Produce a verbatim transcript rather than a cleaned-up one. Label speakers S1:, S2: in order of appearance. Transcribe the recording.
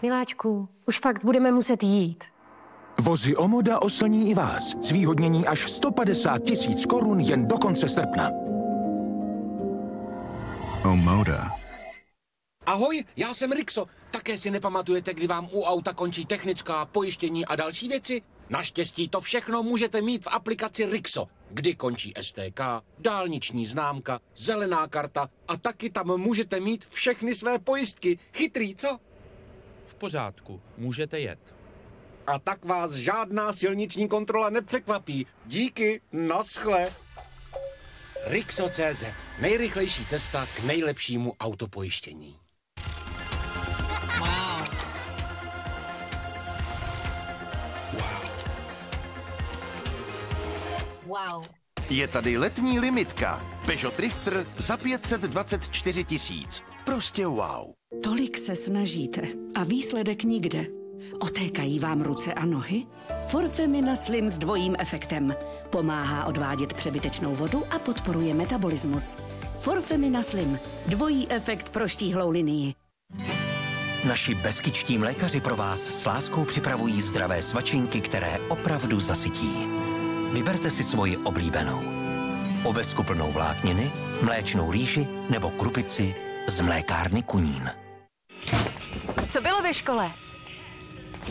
S1: Miláčku, už fakt budeme muset jít.
S2: Vozy Omoda oslní i vás. Zvýhodnění až sto padesát tisíc korun jen do konce srpna.
S3: Omoda.
S4: Ahoj, já jsem Rixo. Také si nepamatujete, kdy vám u auta končí technická, pojištění a další věci? Naštěstí to všechno můžete mít v aplikaci Rixo, kdy končí S T K, dálniční známka, zelená karta a taky tam můžete mít všechny své pojistky. Chytrý, co?
S5: V pořádku, můžete jet.
S4: A tak vás žádná silniční kontrola nepřekvapí. Díky, naschle. Rixo tečka cé zet. Nejrychlejší cesta k nejlepšímu autopojištění.
S6: Wow.
S7: Wow.
S8: Je tady letní limitka. Peugeot Drifter za pět set dvacet čtyři tisíc. Prostě wow.
S9: Tolik se snažíte a výsledek nikde. Otékají vám ruce a nohy? Forfemina Slim s dvojím efektem. Pomáhá odvádět přebytečnou vodu a podporuje metabolismus. Forfemina Slim. Dvojí efekt pro štíhlou linii.
S10: Naši beskičtí mlékaři pro vás s láskou připravují zdravé svačinky, které opravdu zasytí. Vyberte si svoji oblíbenou. Ovesku plnou vlákniny, mléčnou rýži nebo krupici z mlékárny Kunín.
S1: Co bylo ve škole?